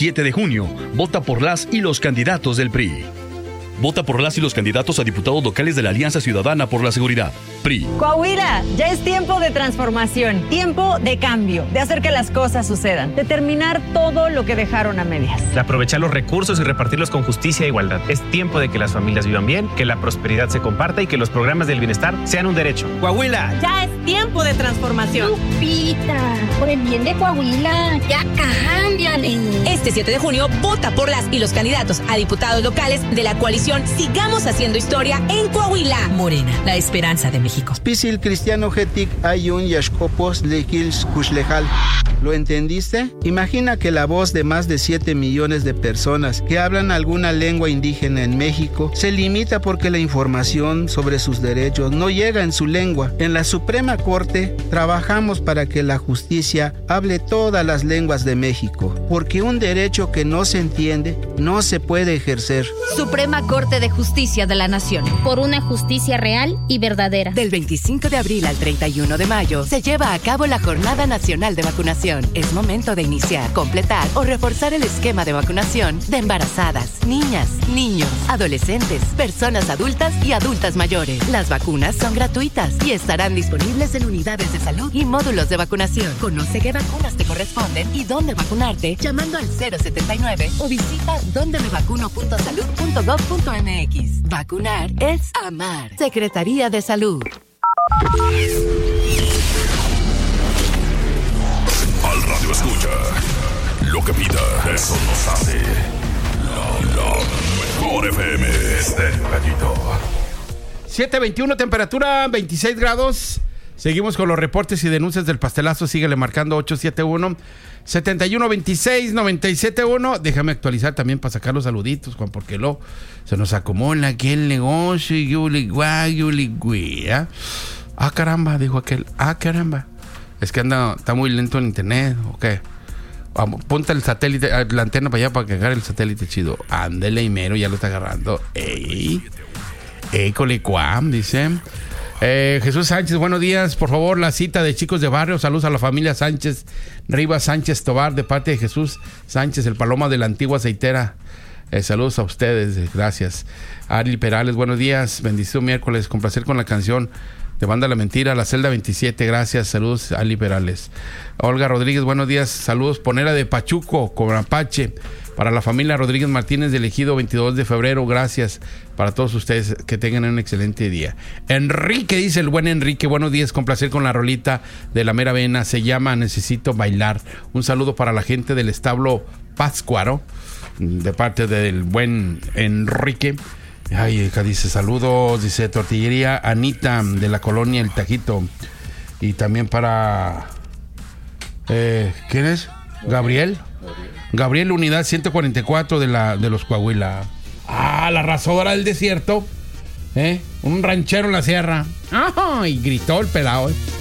7 de junio, vota por las y los candidatos del PRI. Vota por las y los candidatos a diputados locales de la Alianza Ciudadana por la Seguridad, PRI. Coahuila, ya es tiempo de transformación, tiempo de cambio, de hacer que las cosas sucedan, de terminar todo lo que dejaron a medias. De aprovechar los recursos y repartirlos con justicia e igualdad. Es tiempo de que las familias vivan bien, que la prosperidad se comparta y que los programas del bienestar sean un derecho. Coahuila, ya es tiempo de transformación. Lupita, por el bien de Coahuila, ya cámbiale. Este 7 de junio, vota por las y los candidatos a diputados locales de la coalición Sigamos Haciendo Historia en Coahuila. Morena, la esperanza de México. Pisil Cristiano Getic Ayun Yashkopos Lekils Kushlejal. ¿Lo entendiste? Imagina que la voz de más de 7 millones de personas que hablan alguna lengua indígena en México se limita porque la información sobre sus derechos no llega en su lengua. En la Suprema Corte trabajamos para que la justicia hable todas las lenguas de México, porque un derecho que no se entiende no se puede ejercer. Suprema Corte de Justicia de la Nación. Por una justicia real y verdadera. Del 25 de abril al 31 de mayo se lleva a cabo la Jornada Nacional de Vacunación. Es momento de iniciar, completar o reforzar el esquema de vacunación de embarazadas, niñas, niños, adolescentes, personas adultas y adultas mayores. Las vacunas son gratuitas y estarán disponibles en unidades de salud y módulos de vacunación. Conoce qué vacunas te corresponden y dónde vacunarte llamando al 079 o visita dondemevacuno.salud.gov.mx. Vacunar es amar. Secretaría de Salud. Al radio escucha lo que pida, eso nos hace la mejor FM. Estéreo Gallito. 7:21, temperatura 26 grados. Seguimos con los reportes y denuncias del pastelazo. Síguele marcando 871-7126-971. Déjame actualizar también para sacar los saluditos, Juan, porque se nos acumula aquí el negocio. Ah, caramba, dijo aquel. Ah, caramba. Es que está muy lento el internet, ¿o qué? Vamos, ponte el satélite, la antena para allá para que agarre el satélite chido. Ándele, Imero, ya lo está agarrando. ¡Ey! Colicuam, dice. Jesús Sánchez, buenos días. Por favor, la cita de Chicos de Barrio. Saludos a la familia Sánchez, Rivas Sánchez Tobar, de parte de Jesús Sánchez, el Paloma de la Antigua Aceitera. Saludos a ustedes, gracias. Ari Perales, buenos días. Bendecido miércoles, con placer con la canción de Banda La Mentira, La Celda 27, gracias, saludos a Liberales. Olga Rodríguez, buenos días, saludos, Ponera de Pachuco, con Apache, para la familia Rodríguez Martínez del Ejido, 22 de febrero, gracias, para todos ustedes, que tengan un excelente día. Enrique, dice el buen Enrique, buenos días, con placer con la rolita de La Mera Vena, se llama Necesito Bailar. Un saludo para la gente del establo Pátzcuaro, de parte del buen Enrique. Ay, hija, dice saludos, dice Tortillería Anita de la colonia El Tajito. Y también para ¿quién es? Gabriel, unidad 144 de los Coahuila. Ah, la Arrasadora del Desierto, un ranchero en la sierra. Ay, gritó el pelado.